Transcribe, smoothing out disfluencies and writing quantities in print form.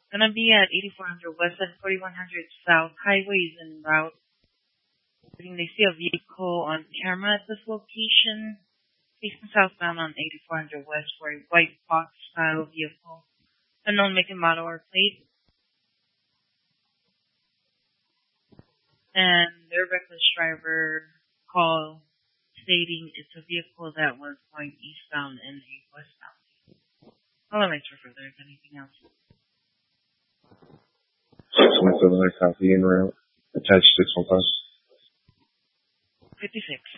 Gonna be at 8400 West and 4100 South. Highways en route. They see a vehicle on camera at this location. Facing southbound on 8400 West for a white box style vehicle. Unknown make and model or plate. And their reckless driver call stating it's a vehicle that was going eastbound and a westbound. I'll arrange for further if anything else. 617 copy en route. Attached 615. 56.